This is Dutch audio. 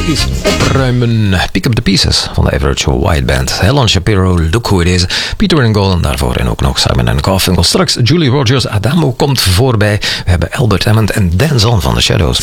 eens opruimen. Pick Up The Pieces van de Average White Band. Helen Shapiro, Look Who It Is. Peter and Golden daarvoor. En ook nog Simon & Garfunkel. Straks Julie Rogers, Adamo komt voorbij. We hebben Albert Hammond en Dan Zon van The Shadows.